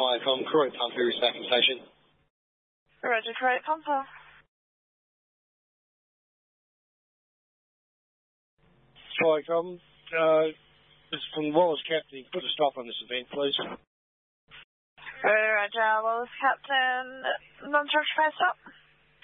Viacom, Croydon Pumper Restacking Station. Roger, Croydon Pumper. Viacom, this is from Wallace Captain. Put a stop on this event, please. Roger, Wallace Captain. Non-charge fire stop.